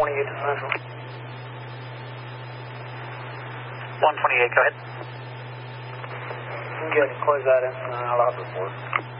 28 to Central. 128, go ahead. Good, close that incident, I'll have report.